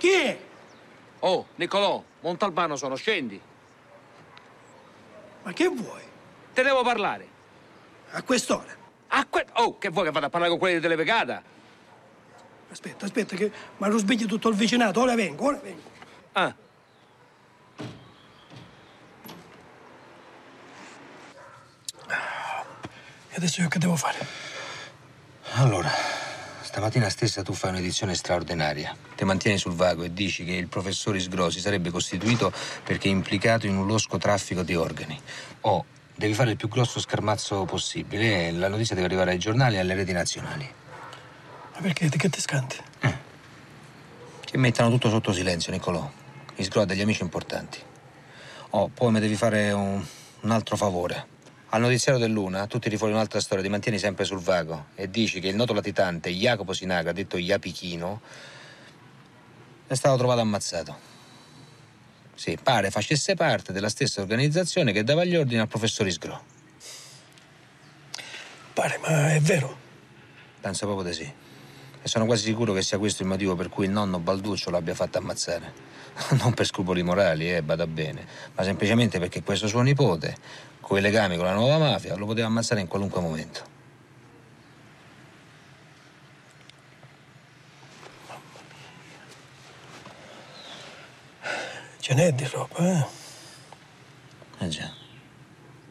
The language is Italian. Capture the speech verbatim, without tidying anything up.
Chi è? Oh, Niccolò, Montalbano sono, scendi. Ma che vuoi? Te devo parlare. A quest'ora? A que... Oh, che vuoi che vada a parlare con quelli delle Vegata? Aspetta, aspetta, che mi hanno svegliato tutto il vicinato. Ora vengo, ora vengo. Ah. E adesso io che devo fare? Allora, stamattina stessa tu fai un'edizione straordinaria. Ti mantieni sul vago e dici che il professor Isgrò si sarebbe costituito perché è implicato in un losco traffico di organi. O devi fare il più grosso schermazzo possibile e la notizia deve arrivare ai giornali e alle reti nazionali. Ma perché? Di che ti scanti? Eh. Che mettano tutto sotto silenzio, Niccolò. Isgrò ha degli amici importanti. Oh, poi mi devi fare un, un altro favore. Al notiziario dell'una tu tiri fuori un'altra storia, ti mantieni sempre sul vago e dici che il noto latitante Jacopo Sinaga, detto Iapichino, è stato trovato ammazzato. Sì, pare facesse parte della stessa organizzazione che dava gli ordini al professor Isgrò. Pare, ma è vero? Penso proprio di sì. E sono quasi sicuro che sia questo il motivo per cui il nonno Balduccio l'abbia fatto ammazzare. Non per scrupoli morali, eh, bada bene, ma semplicemente perché questo suo nipote, coi legami con la nuova mafia, lo poteva ammazzare in qualunque momento. Ce n'è di roba, eh?